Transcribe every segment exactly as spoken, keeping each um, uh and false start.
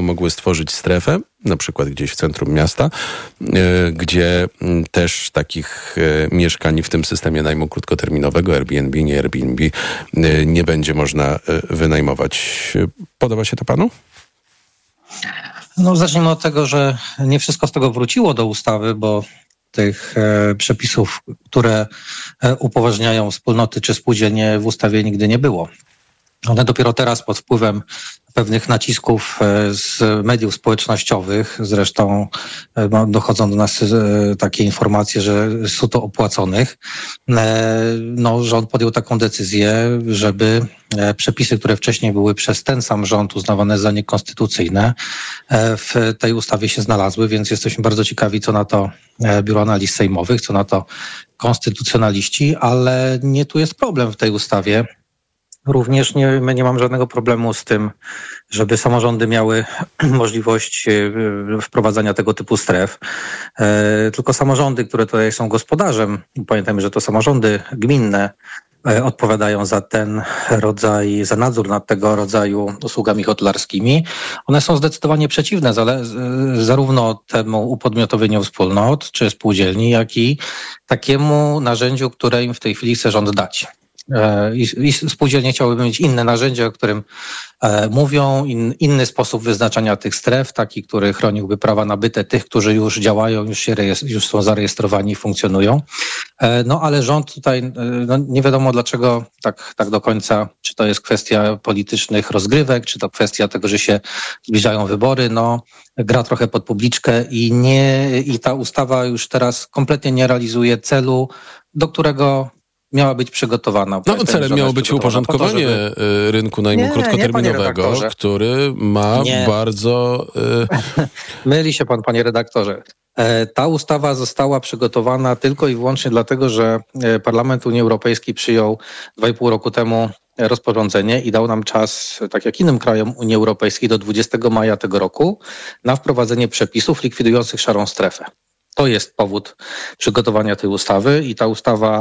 mogły stworzyć strefę, na przykład gdzieś w centrum miasta, gdzie też takich mieszkań w tym systemie najmu krótkoterminowego, Airbnb, nie Airbnb, nie będzie można wynajmować. Podoba się to panu? No, zacznijmy od tego, że nie wszystko z tego wróciło do ustawy, bo tych e, przepisów, które e, upoważniają wspólnoty czy spółdzielnie w ustawie nigdy nie było. One dopiero teraz pod wpływem pewnych nacisków z mediów społecznościowych, zresztą dochodzą do nas takie informacje, że z suto opłaconych, no, rząd podjął taką decyzję, żeby przepisy, które wcześniej były przez ten sam rząd uznawane za niekonstytucyjne, w tej ustawie się znalazły, więc jesteśmy bardzo ciekawi, co na to Biuro Analiz Sejmowych, co na to konstytucjonaliści, ale nie tu jest problem w tej ustawie. Również nie, my nie mamy żadnego problemu z tym, żeby samorządy miały możliwość wprowadzania tego typu stref. E, tylko samorządy, które tutaj są gospodarzem, pamiętajmy, że to samorządy gminne e, odpowiadają za ten rodzaj, za nadzór nad tego rodzaju usługami hotelarskimi. One są zdecydowanie przeciwne zale, zarówno temu upodmiotowieniu wspólnot czy spółdzielni, jak i takiemu narzędziu, które im w tej chwili chce rząd dać. I, i spółdzielnie chciałyby mieć inne narzędzia, o którym e, mówią, in, inny sposób wyznaczania tych stref, taki, który chroniłby prawa nabyte tych, którzy już działają, już, się rejestr, już są zarejestrowani i funkcjonują. E, no ale rząd tutaj, e, no, nie wiadomo dlaczego tak, tak do końca, czy to jest kwestia politycznych rozgrywek, czy to kwestia tego, że się zbliżają wybory, no gra trochę pod publiczkę i, nie, i ta ustawa już teraz kompletnie nie realizuje celu, do którego miała być przygotowana. No celem miało być uporządkowanie to, żeby... rynku najmu nie, krótkoterminowego, nie, który ma nie. bardzo... Y... Myli się pan, panie redaktorze. Ta ustawa została przygotowana tylko i wyłącznie dlatego, że Parlament Unii Europejskiej przyjął dwa i pół roku temu rozporządzenie i dał nam czas, tak jak innym krajom Unii Europejskiej, do dwudziestego maja tego roku na wprowadzenie przepisów likwidujących szarą strefę. To jest powód przygotowania tej ustawy i ta ustawa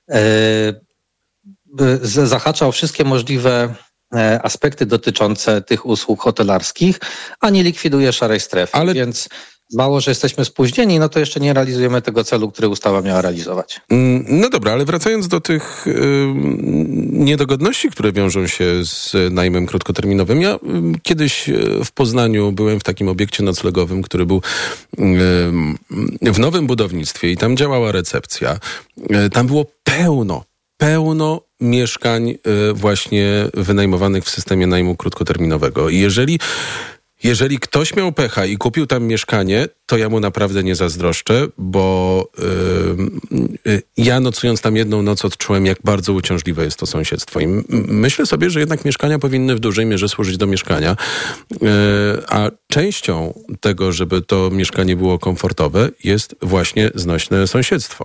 zahacza o wszystkie możliwe aspekty dotyczące tych usług hotelarskich, a nie likwiduje szarej strefy. Ale... Więc mało, że jesteśmy spóźnieni, no to jeszcze nie realizujemy tego celu, który ustawa miała realizować. No dobra, ale wracając do tych y, niedogodności, które wiążą się z najmem krótkoterminowym. Ja y, kiedyś w Poznaniu byłem w takim obiekcie noclegowym, który był y, w nowym budownictwie i tam działała recepcja. Y, tam było pełno, pełno mieszkań y, właśnie wynajmowanych w systemie najmu krótkoterminowego. I jeżeli Jeżeli ktoś miał pecha i kupił tam mieszkanie, to ja mu naprawdę nie zazdroszczę, bo yy, yy, ja nocując tam jedną noc odczułem, jak bardzo uciążliwe jest to sąsiedztwo. I m- myślę sobie, że jednak mieszkania powinny w dużej mierze służyć do mieszkania, yy, a częścią tego, żeby to mieszkanie było komfortowe, jest właśnie znośne sąsiedztwo.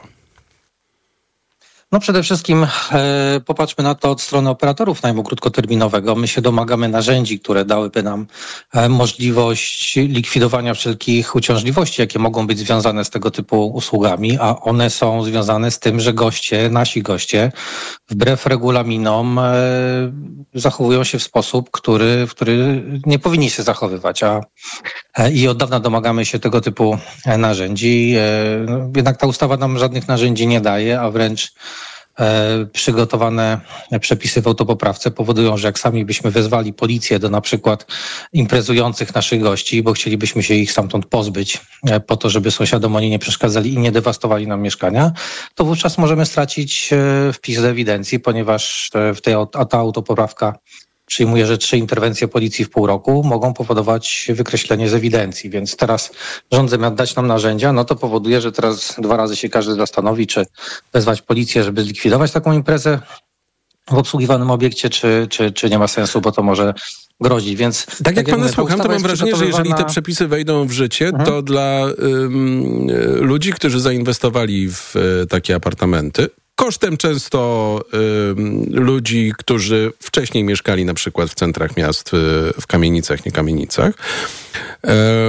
No przede wszystkim e, popatrzmy na to od strony operatorów najmu krótkoterminowego. My się domagamy narzędzi, które dałyby nam e, możliwość likwidowania wszelkich uciążliwości, jakie mogą być związane z tego typu usługami, a one są związane z tym, że goście, nasi goście, wbrew regulaminom e, zachowują się w sposób, który, w który nie powinni się zachowywać, a e, i od dawna domagamy się tego typu narzędzi. E, no, jednak ta ustawa nam żadnych narzędzi nie daje, a wręcz przygotowane przepisy w autopoprawce powodują, że jak sami byśmy wezwali policję do na przykład imprezujących naszych gości, bo chcielibyśmy się ich stamtąd pozbyć po to, żeby sąsiadom oni nie przeszkadzali i nie dewastowali nam mieszkania, to wówczas możemy stracić wpis do ewidencji, ponieważ w tej, a ta autopoprawka przyjmuje, że trzy interwencje policji w pół roku mogą powodować wykreślenie z ewidencji, więc teraz rząd zamiast dać nam narzędzia, no to powoduje, że teraz dwa razy się każdy zastanowi, czy wezwać policję, żeby zlikwidować taką imprezę w obsługiwanym obiekcie, czy, czy, czy nie ma sensu, bo to może grozić, więc... Tak, tak jak pana słucham, to mam wrażenie, że jeżeli te przepisy wejdą w życie, mhm. to dla ym, ludzi, którzy zainwestowali w y, takie apartamenty, kosztem często y, ludzi, którzy wcześniej mieszkali na przykład w centrach miast, y, w kamienicach, nie kamienicach, y,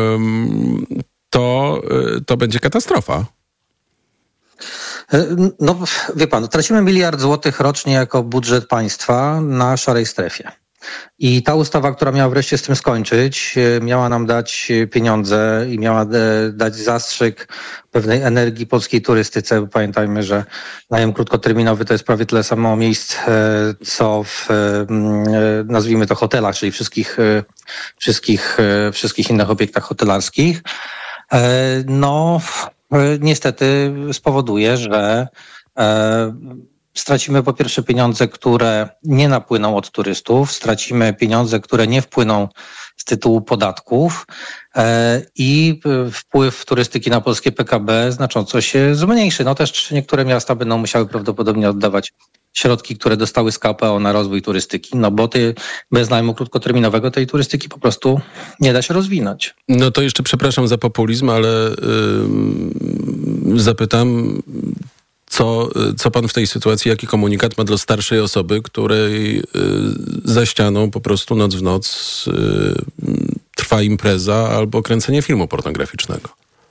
to, y, to będzie katastrofa. No wie pan, tracimy miliard złotych rocznie jako budżet państwa na szarej strefie. I ta ustawa, która miała wreszcie z tym skończyć, miała nam dać pieniądze i miała dać zastrzyk pewnej energii polskiej turystyce. Pamiętajmy, że najem krótkoterminowy to jest prawie tyle samo miejsc, co w, nazwijmy to, hotelach, czyli wszystkich, wszystkich, wszystkich innych obiektach hotelarskich. No, niestety spowoduje, że stracimy po pierwsze pieniądze, które nie napłyną od turystów, stracimy pieniądze, które nie wpłyną z tytułu podatków i wpływ turystyki na polskie P K B znacząco się zmniejszy. No też niektóre miasta będą musiały prawdopodobnie oddawać środki, które dostały z K P O na rozwój turystyki, no bo ty, bez najmu krótkoterminowego tej turystyki po prostu nie da się rozwinąć. No to jeszcze przepraszam za populizm, ale yy, zapytam, Co, co pan w tej sytuacji, jaki komunikat ma dla starszej osoby, której y, za ścianą po prostu noc w noc y, trwa impreza albo kręcenie filmu pornograficznego?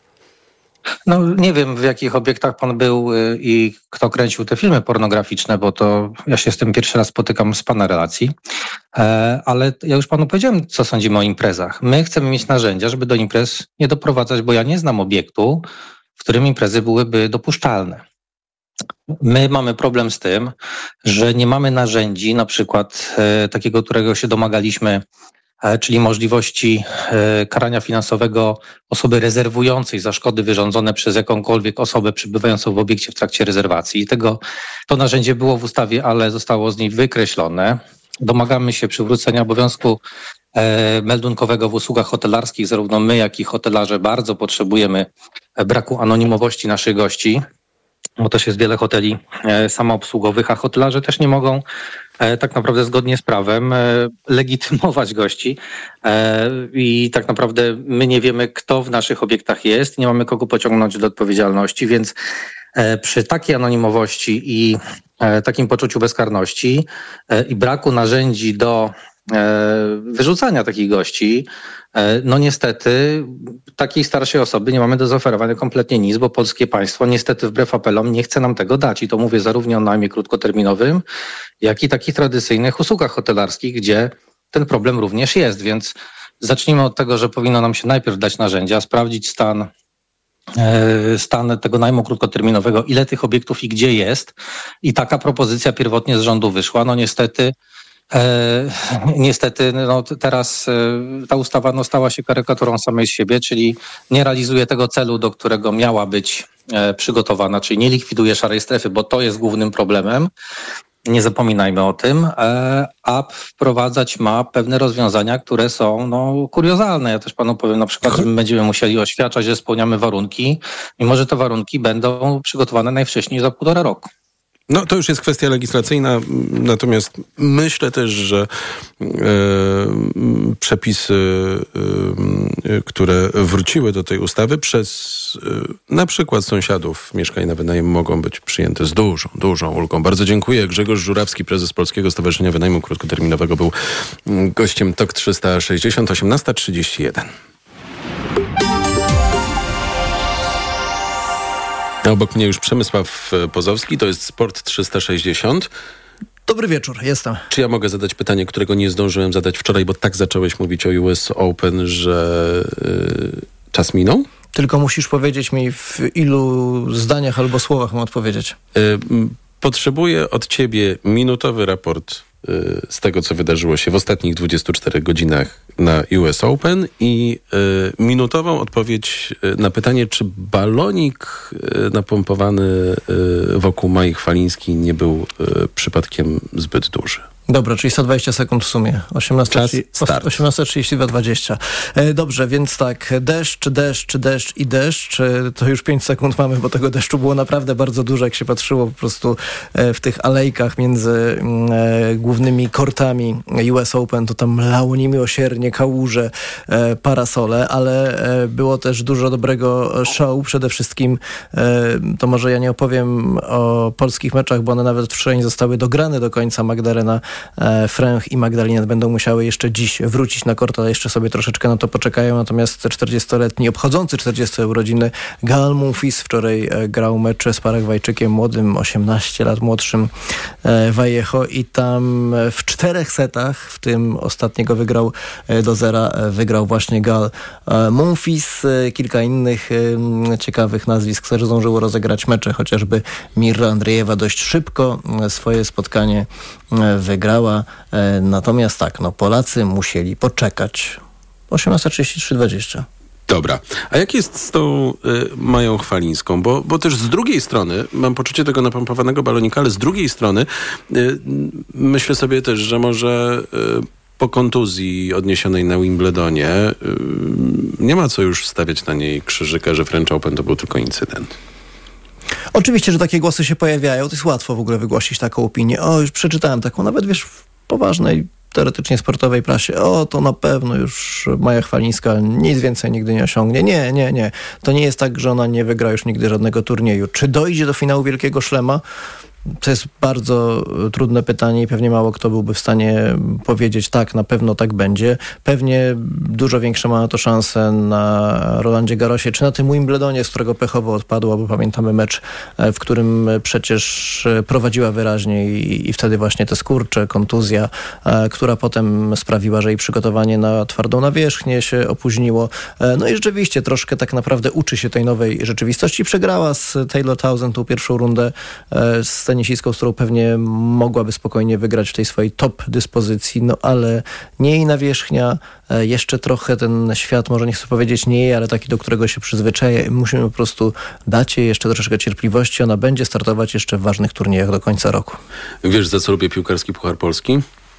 No nie wiem, w jakich obiektach pan był y, i kto kręcił te filmy pornograficzne, bo to ja się z tym pierwszy raz spotykam z pana relacji, e, ale ja już panu powiedziałem, co sądzimy o imprezach. My chcemy mieć narzędzia, żeby do imprez nie doprowadzać, bo ja nie znam obiektu, w którym imprezy byłyby dopuszczalne. My mamy problem z tym, że nie mamy narzędzi, na przykład e, takiego, którego się domagaliśmy, e, czyli możliwości e, karania finansowego osoby rezerwującej za szkody wyrządzone przez jakąkolwiek osobę przebywającą w obiekcie w trakcie rezerwacji. I tego, to narzędzie było w ustawie, ale zostało z niej wykreślone. Domagamy się przywrócenia obowiązku e, meldunkowego w usługach hotelarskich. Zarówno my, jak i hotelarze bardzo potrzebujemy braku anonimowości naszych gości, bo też jest wiele hoteli e, samoobsługowych, a hotelarze też nie mogą e, tak naprawdę zgodnie z prawem e, legitymować gości e, i tak naprawdę my nie wiemy, kto w naszych obiektach jest, nie mamy kogo pociągnąć do odpowiedzialności, więc e, przy takiej anonimowości i e, takim poczuciu bezkarności e, i braku narzędzi do wyrzucania takich gości, no niestety takiej starszej osoby nie mamy do zaoferowania kompletnie nic, bo polskie państwo niestety wbrew apelom nie chce nam tego dać i to mówię zarówno o najmie krótkoterminowym, jak i takich tradycyjnych usługach hotelarskich, gdzie ten problem również jest, więc zacznijmy od tego, że powinno nam się najpierw dać narzędzia, sprawdzić stan stan tego najmu krótkoterminowego, ile tych obiektów i gdzie jest i taka propozycja pierwotnie z rządu wyszła, no niestety E, niestety no, teraz e, ta ustawa no, stała się karykaturą samej z siebie, czyli nie realizuje tego celu, do którego miała być e, przygotowana, czyli nie likwiduje szarej strefy, bo to jest głównym problemem, nie zapominajmy o tym, e, a wprowadzać ma pewne rozwiązania, które są no, kuriozalne. Ja też panu powiem na przykład, że my będziemy musieli oświadczać, że spełniamy warunki, mimo że te warunki będą przygotowane najwcześniej za półtora roku. No to już jest kwestia legislacyjna, natomiast myślę też, że e, przepisy, e, które wróciły do tej ustawy przez e, na przykład sąsiadów mieszkań na wynajem mogą być przyjęte z dużą, dużą ulgą. Bardzo dziękuję. Grzegorz Żurawski, prezes Polskiego Stowarzyszenia Wynajmu Krótkoterminowego, był gościem T O K trzysta sześćdziesiąt, osiemnasta trzydzieści jeden. Obok mnie już Przemysław Pozowski, to jest Sport trzysta sześćdziesiąt. Dobry wieczór, jestem. Czy ja mogę zadać pytanie, którego nie zdążyłem zadać wczoraj, bo tak zacząłeś mówić o U S Open, że yy, czas minął? Tylko musisz powiedzieć mi, w ilu zdaniach albo słowach mam odpowiedzieć. Yy, potrzebuję od ciebie minutowy raport yy, z tego, co wydarzyło się w ostatnich dwudziestu czterech godzinach na U S Open i y, minutową odpowiedź na pytanie, czy balonik y, napompowany y, wokół Mai Chwalińskiej nie był y, przypadkiem zbyt duży. Dobra, czyli sto dwadzieścia sekund w sumie. osiemnasta trzydzieści dwa dwadzieścia. Dobrze, więc tak, deszcz, deszcz, deszcz i deszcz. To już pięć sekund mamy, bo tego deszczu było naprawdę bardzo dużo, jak się patrzyło po prostu w tych alejkach między głównymi kortami U S Open, to tam lało niemiłosiernie, kałuże, parasole, ale było też dużo dobrego show. Przede wszystkim, to może ja nie opowiem o polskich meczach, bo one nawet wczoraj nie zostały dograne do końca. Magdalena Fręch i Magdalena będą musiały jeszcze dziś wrócić na kort, ale jeszcze sobie troszeczkę na to poczekają. Natomiast czterdziestoletni, obchodzący czterdzieste urodziny Gael Monfils wczoraj grał mecz z Paragwajczykiem młodym, osiemnaście lat młodszym Vallejo i tam w czterech setach, w tym ostatniego wygrał do zera, wygrał właśnie Gael Monfils. Kilka innych ciekawych nazwisk też zdążyło rozegrać mecze, chociażby Mirra Andriejewa dość szybko swoje spotkanie wygrała. Natomiast tak, no Polacy musieli poczekać. osiemnaście trzydzieści trzy dwadzieścia. Dobra. A jak jest z tą y, Mają Chwalińską? Bo, bo też z drugiej strony, mam poczucie tego napompowanego balonika, ale z drugiej strony y, myślę sobie też, że może y, po kontuzji odniesionej na Wimbledonie y, nie ma co już stawiać na niej krzyżyka, że French Open to był tylko incydent. Oczywiście, że takie głosy się pojawiają. To jest łatwo w ogóle wygłosić taką opinię. O, już przeczytałem taką, nawet wiesz, w poważnej, teoretycznie sportowej prasie. O, to na pewno już Maja Chwalińska nic więcej nigdy nie osiągnie. Nie, nie, nie. To nie jest tak, że ona nie wygra już nigdy żadnego turnieju. Czy dojdzie do finału Wielkiego Szlema? To jest bardzo trudne pytanie i pewnie mało kto byłby w stanie powiedzieć tak, na pewno tak będzie. Pewnie dużo większe ma na to szanse na Rolandzie Garrosie, czy na tym Wimbledonie, z którego pechowo odpadła, bo pamiętamy mecz, w którym przecież prowadziła wyraźnie i, i wtedy właśnie te skurcze, kontuzja, która potem sprawiła, że jej przygotowanie na twardą nawierzchnię się opóźniło. No i rzeczywiście troszkę tak naprawdę uczy się tej nowej rzeczywistości. Przegrała z Taylor Townsend tą pierwszą rundę z tenisistką, z którą pewnie mogłaby spokojnie wygrać w tej swojej top dyspozycji, no ale nie jej nawierzchnia, jeszcze trochę ten świat, może nie chcę powiedzieć nie jej, ale taki, do którego się przyzwyczaja. Musimy po prostu dać jej jeszcze troszeczkę cierpliwości. Ona będzie startować jeszcze w ważnych turniejach do końca roku. Wiesz, za co lubię piłkarski Puchar Polski?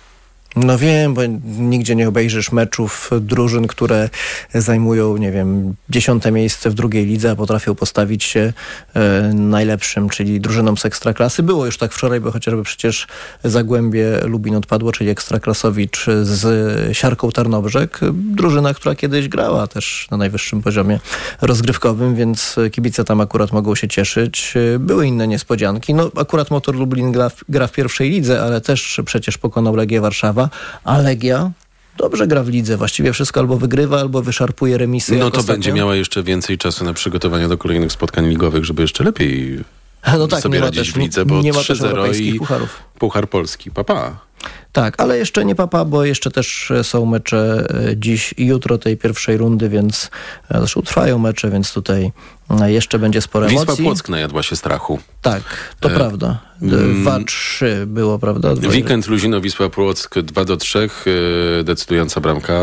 No wiem, bo nigdzie nie obejrzysz meczów drużyn, które zajmują, nie wiem, dziesiąte miejsce w drugiej lidze, a potrafią postawić się e, najlepszym, czyli drużynom z Ekstraklasy. Było już tak wczoraj, bo chociażby przecież Zagłębie Lubin odpadło, czyli Ekstraklasowicz z Siarką Tarnobrzeg. Drużyna, która kiedyś grała też na najwyższym poziomie rozgrywkowym, więc kibice tam akurat mogą się cieszyć. Były inne niespodzianki. No akurat Motor Lublin gra w, gra w pierwszej lidze, ale też przecież pokonał Legię Warszawa. A Legia dobrze gra w lidze. Właściwie wszystko albo wygrywa, albo wyszarpuje remisy. No to ostatnio. będzie miała jeszcze więcej czasu na przygotowania do kolejnych spotkań ligowych, żeby jeszcze lepiej no tak, sobie nie radzić też, w lidze, bo nie ma trzy zero i pucharów. Puchar Polski. Papa. Tak, ale jeszcze nie papa, bo jeszcze też są mecze dziś i jutro tej pierwszej rundy, więc zresztą trwają mecze, więc tutaj jeszcze będzie sporo emocji. Wisła Płock najadła się strachu. Tak, to e, prawda. dwa trzy było, prawda? dwa Weekend Luzino, Wisła Płock dwa do trzech, decydująca bramka.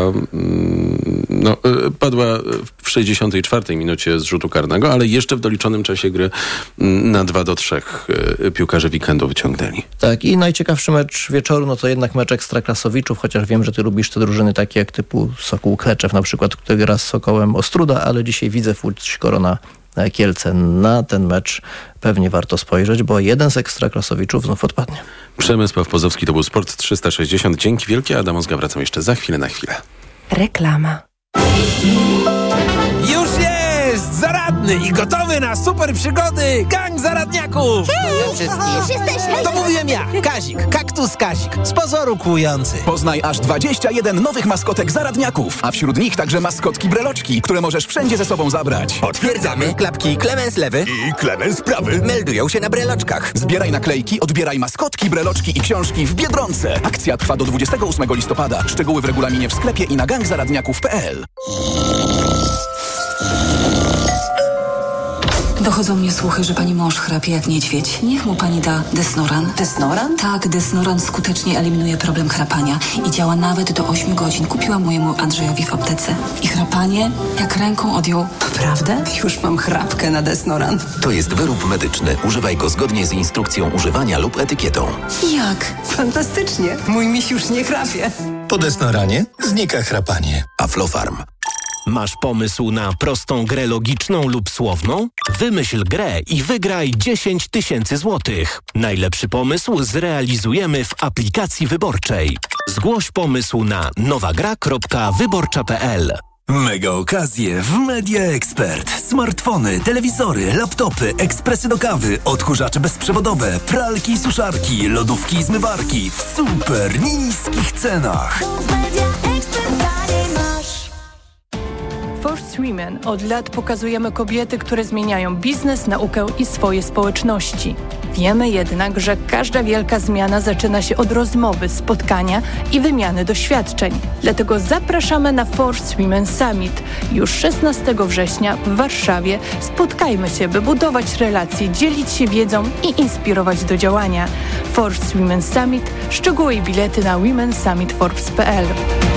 No, padła w sześćdziesiątej czwartej minucie z rzutu karnego, ale jeszcze w doliczonym czasie gry na dwa do trzech piłkarze weekendu wyciągnęli. Tak, i najciekawszy mecz wieczoru, no to jednak mecz Ekstraklasowiczów, chociaż wiem, że ty lubisz te drużyny takie jak typu Sokół Kleczew na przykład, który gra z Sokołem Ostróda, ale dzisiaj widzę Łódź Korona Kielce. Na ten mecz pewnie warto spojrzeć, bo jeden z Ekstraklasowiczów znów odpadnie. Przemysław Pozowski, to był Sport trzysta sześćdziesiąt. Dzięki wielkie. Adam Ozga, wracam jeszcze za chwilę na chwilę. Reklama. Już jest! Zaradny i gotowy na super przygody gang zaradniaków! Hej, już jesteśmy! To mówiłem ja, Kazik, kaktus Kazik, z pozoru kłujący. Poznaj aż dwadzieścia jeden nowych maskotek zaradniaków, a wśród nich także maskotki breloczki, które możesz wszędzie ze sobą zabrać. Potwierdzamy, klapki Klemens lewy I Klemens prawy meldują się na breloczkach. Zbieraj naklejki, odbieraj maskotki, breloczki i książki w Biedronce. Akcja trwa do dwudziestego ósmego listopada. Szczegóły w regulaminie w sklepie i na gang zaradniaków kropka p l. Dochodzą mnie słuchy, że pani mąż chrapie jak niedźwiedź. Niech mu pani da Desnoran. Desnoran? Tak, Desnoran skutecznie eliminuje problem chrapania i działa nawet do ośmiu godzin. Kupiłam mojemu Andrzejowi w aptece. I chrapanie jak ręką odjął. Naprawdę? Już mam chrapkę na Desnoran. To jest wyrób medyczny. Używaj go zgodnie z instrukcją używania lub etykietą. Jak? Fantastycznie. Mój miś już nie chrapie. Po Desnoranie znika chrapanie. Aflofarm. Masz pomysł na prostą grę logiczną lub słowną? Wymyśl grę i wygraj dziesięć tysięcy złotych. Najlepszy pomysł zrealizujemy w aplikacji wyborczej. Zgłoś pomysł na nowagra kropka wyborcza kropka p l. Mega okazje w Media Expert. Smartfony, telewizory, laptopy, ekspresy do kawy, odkurzacze bezprzewodowe, pralki i suszarki, lodówki i zmywarki w super niskich cenach. First Women od lat pokazujemy kobiety, które zmieniają biznes, naukę i swoje społeczności. Wiemy jednak, że każda wielka zmiana zaczyna się od rozmowy, spotkania i wymiany doświadczeń. Dlatego zapraszamy na First Women Summit. Już szesnastego września w Warszawie spotkajmy się, by budować relacje, dzielić się wiedzą i inspirować do działania. First Women Summit. Szczegóły i bilety na women summit forbes kropka p l.